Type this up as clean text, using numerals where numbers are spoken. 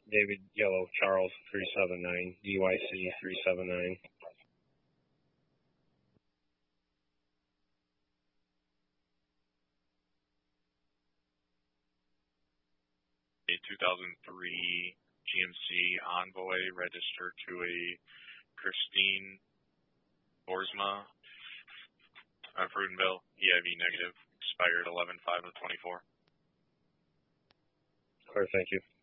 David Yellow Charles 379, DYC 379. 2003 GMC Envoy registered to a Christine Borsma, Fruitville, EIV negative, expired 11/5/24. Clear, thank you.